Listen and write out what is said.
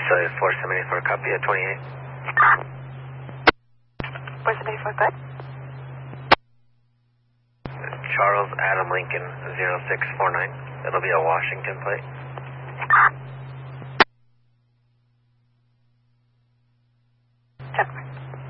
Cellular 474, copy at 28. 474, good. Charles Adam Lincoln 0649. It'll be a Washington plate.